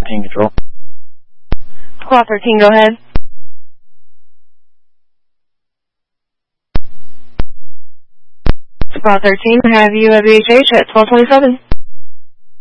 13 control. Squad 13, go ahead. Squad 13, have you at VHH at 1227.